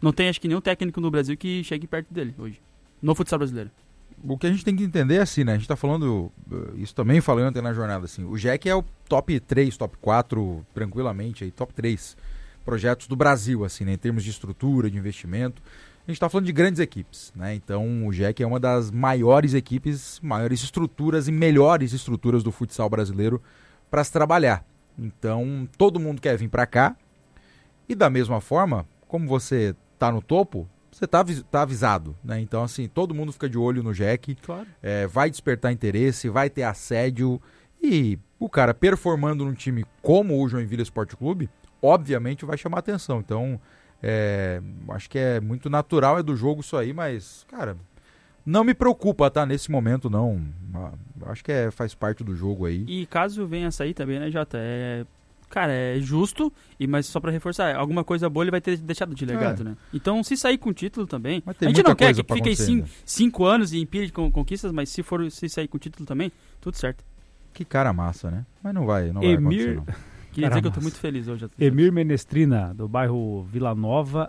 Não tem, acho que, nenhum técnico no Brasil que chegue perto dele hoje, no futsal brasileiro. O que a gente tem que entender é assim, né? A gente tá falando, isso também falei ontem na jornada, assim, o Jack é o top 3, top 4, tranquilamente, aí, top 3 projetos do Brasil, assim, né? Em termos de estrutura, de investimento. A gente tá falando de grandes equipes, né? Então o Jack é uma das maiores equipes, maiores estruturas e melhores estruturas do futsal brasileiro para se trabalhar. Então todo mundo quer vir para cá e da mesma forma, como você tá no topo, você tá avisado, né? Então assim, todo mundo fica de olho no Jack, Claro. vai despertar interesse, vai ter assédio e o cara performando num time como o Joinville Esporte Clube, obviamente vai chamar atenção. Então acho que é muito natural, é do jogo isso aí, mas, cara, não me preocupa, tá? Nesse momento, não. Acho que faz parte do jogo aí. E caso venha a sair também, né, Jota? Cara, é justo, mas só pra reforçar, alguma coisa boa ele vai ter deixado de legado, né? Então, se sair com título também, a gente não quer que fique 5 anos e empilhe conquistas, mas se sair com título também, tudo certo. Que cara massa, né? Mas não vai acontecer, não. Queria dizer que eu tô muito feliz hoje. Emir Menestrina, do bairro Vila Nova,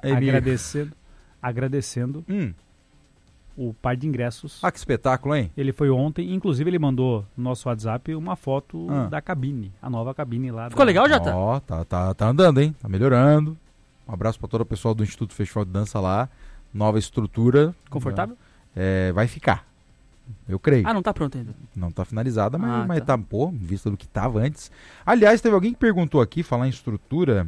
agradecendo o par de ingressos. Ah, que espetáculo, hein? Ele foi ontem, inclusive ele mandou no nosso WhatsApp uma foto da cabine, a nova cabine lá. Ficou legal, Jota? Ó, tá andando, hein? Tá melhorando. Um abraço pra todo o pessoal do Instituto Festival de Dança lá. Nova estrutura. Confortável? Vai ficar. Eu creio. Ah, não tá pronto ainda? Não tá finalizada, mas tá, pô, em vista do que tava antes. Aliás, teve alguém que perguntou aqui, falar em estrutura.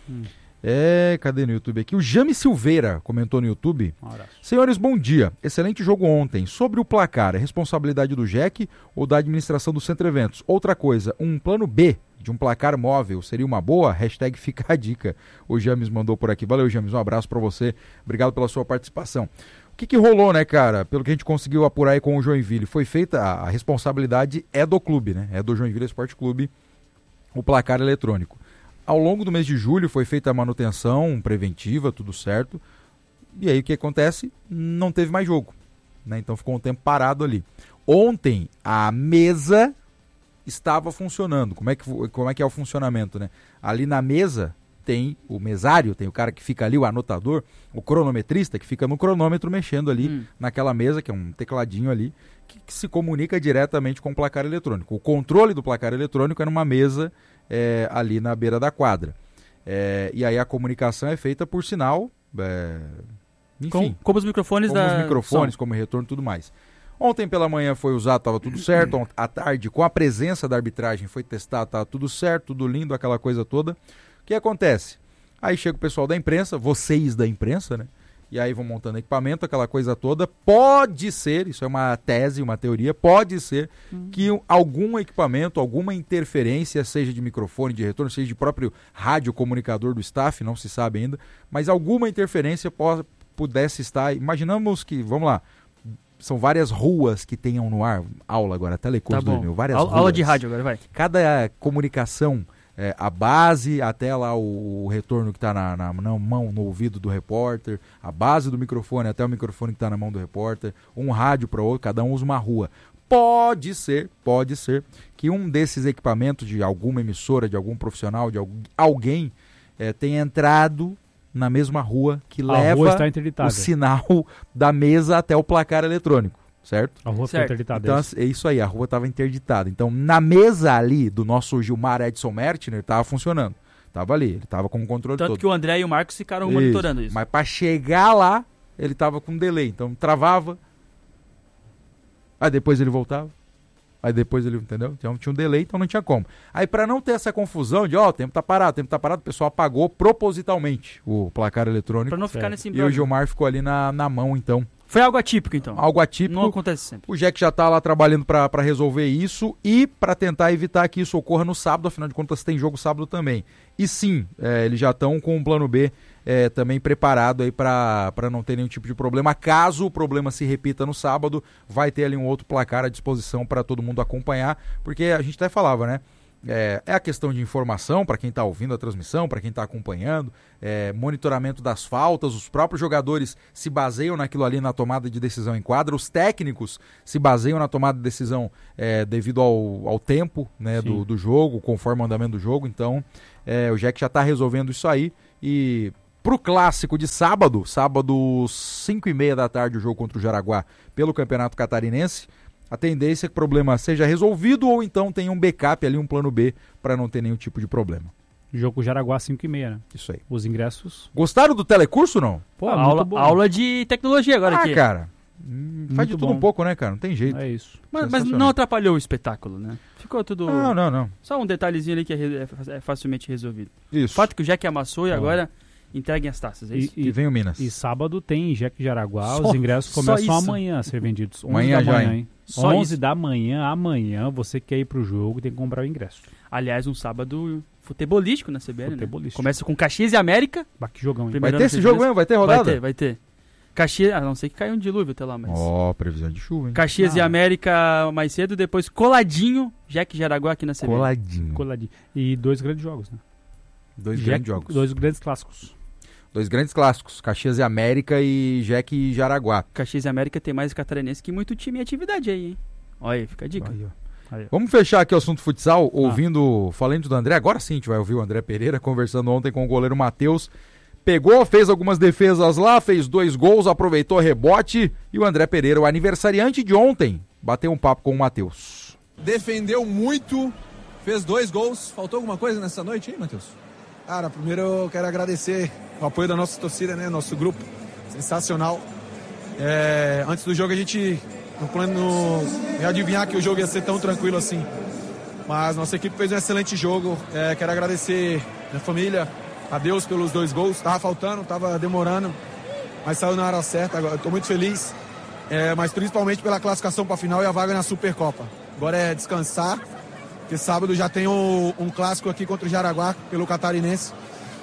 Cadê no YouTube aqui? O Jame Silveira comentou no YouTube. Um abraço. Senhores, bom dia. Excelente jogo ontem. Sobre o placar, é responsabilidade do Jack ou da administração do Centro Eventos? Outra coisa, um plano B de um placar móvel seria uma boa? Hashtag fica a dica. O James mandou por aqui. Valeu, James. Um abraço pra você. Obrigado pela sua participação. O que rolou, né, cara? Pelo que a gente conseguiu apurar aí com o Joinville, foi feita, a responsabilidade é do clube, né? É do Joinville Esporte Clube, o placar eletrônico. Ao longo do mês de julho foi feita a manutenção preventiva, tudo certo. E aí o que acontece? Não teve mais jogo, né? Então ficou um tempo parado ali. Ontem a mesa estava funcionando. Como é que é o funcionamento, né? Ali na mesa tem o mesário, tem o cara que fica ali, o anotador, o cronometrista, que fica no cronômetro mexendo ali naquela mesa, que é um tecladinho ali, que se comunica diretamente com o placar eletrônico. O controle do placar eletrônico é numa mesa ali na beira da quadra. E aí a comunicação é feita por sinal, enfim. Como os microfones como retorno e tudo mais. Ontem pela manhã foi usado, estava tudo certo. À tarde, com a presença da arbitragem, foi testado, estava tudo certo, tudo lindo, aquela coisa toda. O que acontece? Aí chega o pessoal da imprensa, vocês da imprensa, né? E aí vão montando equipamento, aquela coisa toda. Pode ser, isso é uma tese, uma teoria, pode ser que algum equipamento, alguma interferência, seja de microfone, de retorno, seja de próprio radiocomunicador do staff, não se sabe ainda, mas alguma interferência pudesse estar. Imaginamos que, vamos lá, são várias ruas que tenham no ar, aula agora, Telecurso 2000, várias ruas. Aula de rádio agora, vai. Cada comunicação, a base até lá o retorno que está na mão, no ouvido do repórter, a base do microfone até o microfone que está na mão do repórter, um rádio para outro, cada um usa uma rua. Pode ser que um desses equipamentos de alguma emissora, de algum profissional, de alguém tenha entrado na mesma rua que leva o sinal da mesa até o placar eletrônico. Certo? A rua foi interditada. Então é isso aí, a rua estava interditada. Então na mesa ali do nosso Gilmar Edson Mertner estava funcionando. Estava ali, ele estava com o controle todo. Tanto que o André e o Marcos ficaram monitorando isso. Mas para chegar lá, ele estava com delay. Então travava, aí depois ele voltava, aí depois ele, entendeu? Então tinha um delay, então não tinha como. Aí para não ter essa confusão de, o tempo tá parado, o pessoal apagou propositalmente o placar eletrônico. Para não ficar nesse E o Gilmar ficou ali na mão, então. Foi algo atípico, então. Algo atípico. Não acontece sempre. O Jack já está lá trabalhando para resolver isso e para tentar evitar que isso ocorra no sábado, afinal de contas tem jogo sábado também. E sim, eles já estão com um plano B também preparado aí para não ter nenhum tipo de problema. Caso o problema se repita no sábado, vai ter ali um outro placar à disposição para todo mundo acompanhar, porque a gente até falava, né? É a questão de informação para quem está ouvindo a transmissão, para quem está acompanhando, monitoramento das faltas, os próprios jogadores se baseiam naquilo ali na tomada de decisão em quadra, os técnicos se baseiam na tomada de decisão devido ao tempo, né, do jogo, conforme o andamento do jogo. Então o Jack já está resolvendo isso aí e Pro clássico de sábado, 5h30 da tarde, o jogo contra o Jaraguá pelo Campeonato Catarinense. A tendência é que o problema seja resolvido ou então tenha um backup ali, um plano B, para não ter nenhum tipo de problema. Jogo com o Jaraguá 5h30, né? Isso aí. Os ingressos... Gostaram do telecurso, não? Pô, aula de tecnologia agora aqui. Cara, faz de tudo um pouco, né, cara? Não tem jeito. É isso. Mas não atrapalhou o espetáculo, né? Ficou tudo... Não. Só um detalhezinho ali que é facilmente resolvido. Isso. O fato que o Jack amassou e agora entreguem as taças, é isso? E vem o Minas. E sábado tem Jack Jaraguá, os ingressos começam amanhã a ser vendidos. 11 amanhã da manhã, já, hein? 11 da manhã, amanhã, você quer ir pro jogo, tem que comprar o ingresso. Aliás, um sábado futebolístico na CBN, né? Começa com Caxias e América. Que jogão, hein? Vai ter esse jogo mesmo? Vai ter rodada? Vai ter. Caxias, a não ser que caia um dilúvio até lá, mas... Previsão de chuva, hein? Caxias e América mais cedo, depois coladinho, Jack Jaraguá aqui na CBN. Coladinho. E 2 grandes jogos, né? 2 grandes jogos. 2 grandes clássicos. 2 grandes clássicos, Caxias e América e Jack e Jaraguá. Caxias e América tem mais catarinense que muito time em atividade aí, hein? Olha aí, fica a dica. Aí. Vamos fechar aqui o assunto futsal, falando do André. Agora sim a gente vai ouvir o André Pereira conversando ontem com o goleiro Matheus. Pegou, fez algumas defesas lá, fez 2 gols, aproveitou rebote. E o André Pereira, o aniversariante de ontem, bateu um papo com o Matheus. Defendeu muito, fez 2 gols. Faltou alguma coisa nessa noite, hein, Matheus? Cara, primeiro eu quero agradecer o apoio da nossa torcida, né? Nosso grupo, sensacional. Antes do jogo a gente, no plano, ia adivinhar que o jogo ia ser tão tranquilo assim. Mas nossa equipe fez um excelente jogo. Quero agradecer minha família, a Deus pelos 2 gols. Tava faltando, tava demorando, mas saiu na hora certa. Agora estou muito feliz, mas principalmente pela classificação para a final e a vaga na Supercopa. Agora é descansar, porque sábado já tem um clássico aqui contra o Jaraguá pelo Catarinense.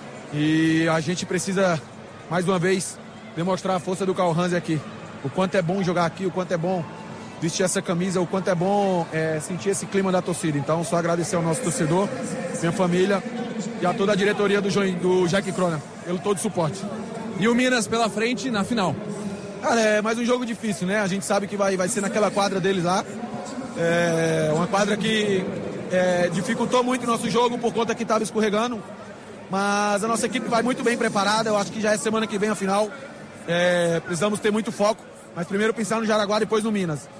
E a gente precisa, mais uma vez, demonstrar a força do Carl Hansen aqui. O quanto é bom jogar aqui, o quanto é bom vestir essa camisa, o quanto é bom sentir esse clima da torcida. Então, só agradecer ao nosso torcedor, minha família e a toda a diretoria do Jack Crona, pelo todo o suporte. E o Minas pela frente na final? Cara, é mais um jogo difícil, né? A gente sabe que vai ser naquela quadra deles lá. Uma quadra que dificultou muito o nosso jogo por conta que estava escorregando. Mas a nossa equipe vai muito bem preparada. Eu acho que já é semana que vem a final. Precisamos ter muito foco. Mas primeiro pensar no Jaraguá, depois no Minas.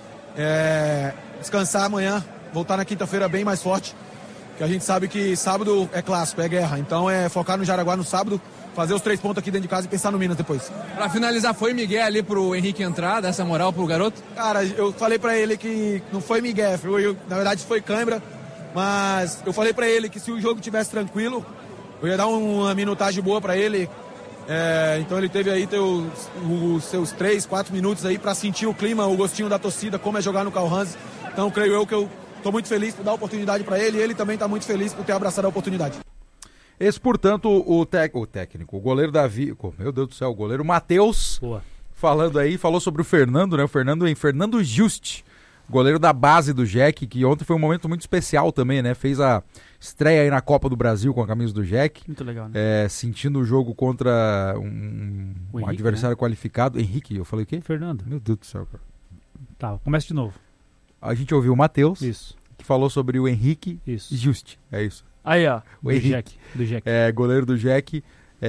Descansar amanhã, voltar na quinta-feira bem mais forte. Que a gente sabe que sábado é clássico, é guerra. Então focar no Jaraguá no sábado, fazer os 3 pontos aqui dentro de casa e pensar no Minas depois. Pra finalizar, foi Miguel ali pro Henrique entrar, dessa moral pro garoto? Cara, eu falei pra ele que não foi Miguel, na verdade foi câimbra. Mas eu falei pra ele que se o jogo tivesse tranquilo, eu ia dar uma minutagem boa pra ele. Então ele teve aí os seus 3, 4 minutos aí pra sentir o clima, o gostinho da torcida, como é jogar no Carl Hansen. Então creio eu que eu tô muito feliz por dar a oportunidade pra ele e ele também tá muito feliz por ter abraçado a oportunidade. Esse, portanto, o técnico, o goleiro Davi, meu Deus do céu, o goleiro Matheus, falando aí, falou sobre o Fernando, né? O Fernando Juste, goleiro da base do Jack, que ontem foi um momento muito especial também, né? Fez a estreia aí na Copa do Brasil com a camisa do Jack. Muito legal, né? Sentindo o jogo contra um Henrique, adversário, né, qualificado. Henrique, eu falei o quê? Fernando. Meu Deus do céu, cara. Tá, começa de novo. A gente ouviu o Matheus, isso, que falou sobre o Henrique Juste. É isso. Aí, ó. Do Jack. Goleiro do Jack.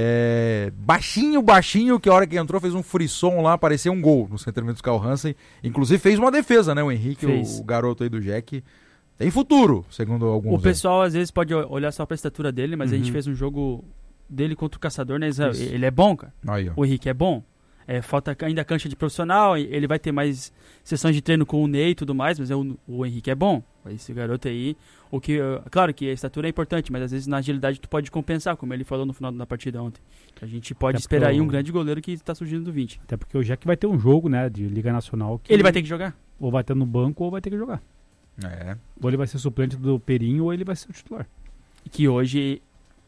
Baixinho, que a hora que entrou fez um frisson lá, parecia um gol no centramento do Carl Hansen. Inclusive fez uma defesa, né? O Henrique, o garoto aí do Jack. Tem futuro, segundo alguns. O pessoal às vezes pode olhar só pra estatura dele, mas a gente fez um jogo dele contra o Caçador, né? Isso. Ele é bom, cara. Aí, o Henrique é bom. Falta ainda a cancha de profissional, ele vai ter mais sessões de treino com o Ney e tudo mais, mas o Henrique é bom. Esse garoto aí, claro que a estatura é importante, mas às vezes na agilidade tu pode compensar, como ele falou no final da partida ontem. A gente pode esperar aí um grande goleiro que tá surgindo do 20. Até porque o Jack vai ter um jogo, né, de Liga Nacional. Que ele vai ter que jogar. Ou vai estar no banco ou vai ter que jogar. Ou ele vai ser suplente do Perinho ou ele vai ser o titular. Que hoje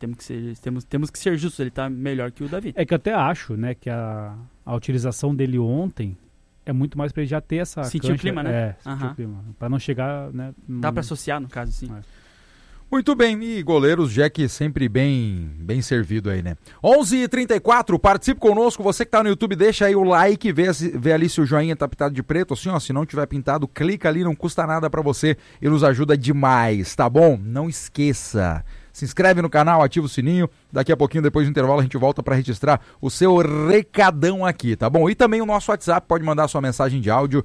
temos que ser justos, ele tá melhor que o Davi. É que eu até acho, né, que a utilização dele ontem é muito mais pra ele já ter essa sentir cancha, o clima, né? Sentir o clima. Pra não chegar, né? Dá pra associar, no caso, sim. Muito bem, e goleiros, Jack sempre bem servido aí, né? 11h34, participe conosco, você que tá no YouTube, deixa aí o like, vê ali se o joinha tá pintado de preto, assim, ó, se não tiver pintado, clica ali, não custa nada pra você e nos ajuda demais, tá bom? Não esqueça, se inscreve no canal, ativa o sininho. Daqui a pouquinho, depois do intervalo, a gente volta para registrar o seu recadão aqui, tá bom? E também o nosso WhatsApp, pode mandar sua mensagem de áudio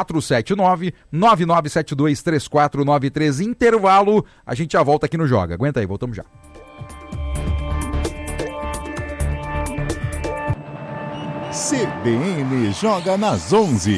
479-9972-3493. Intervalo, a gente já volta aqui no Joga. Aguenta aí, voltamos já. CBN joga nas 11.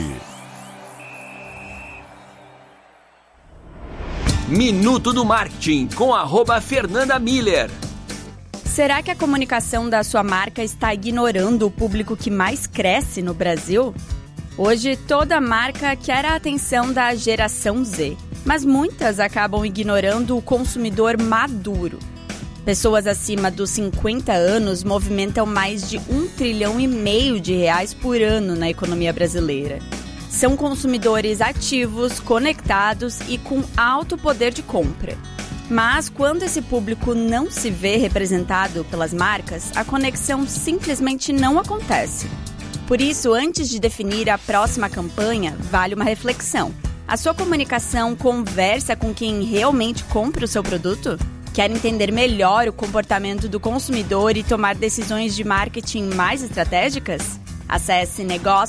Minuto do Marketing com @Fernanda Miller. Será que a comunicação da sua marca está ignorando o público que mais cresce no Brasil? Hoje, toda marca quer a atenção da geração Z, mas muitas acabam ignorando o consumidor maduro. Pessoas acima dos 50 anos movimentam mais de R$1,5 trilhão de reais por ano na economia brasileira. São consumidores ativos, conectados e com alto poder de compra. Mas quando esse público não se vê representado pelas marcas, a conexão simplesmente não acontece. Por isso, antes de definir a próxima campanha, vale uma reflexão. A sua comunicação conversa com quem realmente compra o seu produto? Quer entender melhor o comportamento do consumidor e tomar decisões de marketing mais estratégicas? Acesse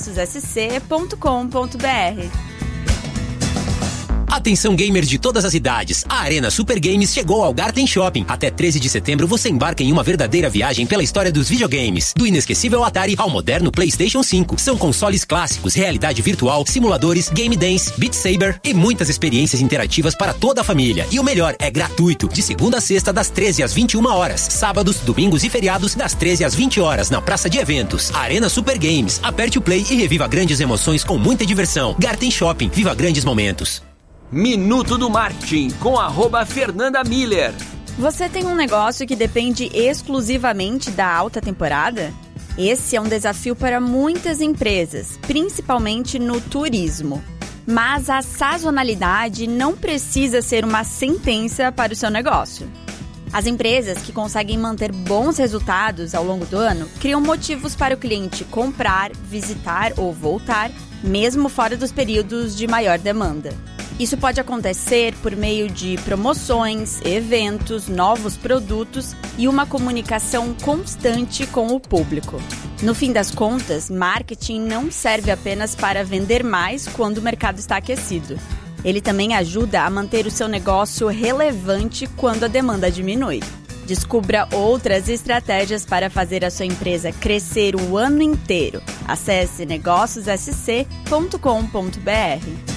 negóciossc.com.br. Atenção gamers de todas as idades, a Arena Super Games chegou ao Garten Shopping. Até 13 de setembro você embarca em uma verdadeira viagem pela história dos videogames. Do inesquecível Atari ao moderno PlayStation 5. São consoles clássicos, realidade virtual, simuladores, game dance, Beat Saber e muitas experiências interativas para toda a família. E o melhor, é gratuito, de segunda a sexta das 13 às 21 horas. Sábados, domingos e feriados das 13 às 20 horas na Praça de Eventos. Arena Super Games, aperte o play e reviva grandes emoções com muita diversão. Garten Shopping, viva grandes momentos. Minuto do Marketing com @Fernanda Miller. Você tem um negócio que depende exclusivamente da alta temporada? Esse é um desafio para muitas empresas, principalmente no turismo. Mas a sazonalidade não precisa ser uma sentença para o seu negócio. As empresas que conseguem manter bons resultados ao longo do ano criam motivos para o cliente comprar, visitar ou voltar, mesmo fora dos períodos de maior demanda. Isso pode acontecer por meio de promoções, eventos, novos produtos e uma comunicação constante com o público. No fim das contas, marketing não serve apenas para vender mais quando o mercado está aquecido. Ele também ajuda a manter o seu negócio relevante quando a demanda diminui. Descubra outras estratégias para fazer a sua empresa crescer o ano inteiro. Acesse negóciossc.com.br.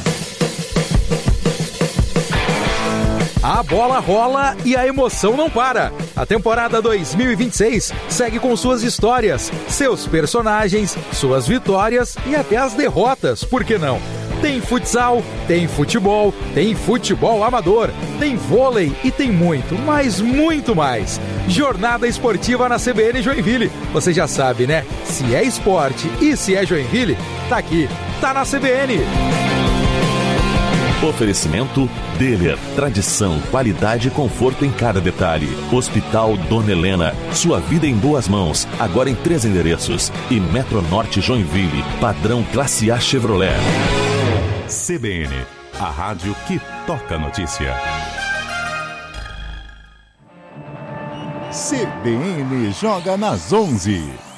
A bola rola e a emoção não para. A temporada 2026 segue com suas histórias, seus personagens, suas vitórias e até as derrotas, por que não? Tem futsal, tem futebol amador, tem vôlei e tem muito, mas muito mais. Jornada esportiva na CBN Joinville. Você já sabe, né? Se é esporte e se é Joinville, tá aqui, tá na CBN. Oferecimento Deller, tradição, qualidade e conforto em cada detalhe. Hospital Dona Helena, sua vida em boas mãos, agora em 3 endereços. E Metronorte Joinville, padrão Classe A Chevrolet. CBN, a rádio que toca notícia. CBN joga nas 11.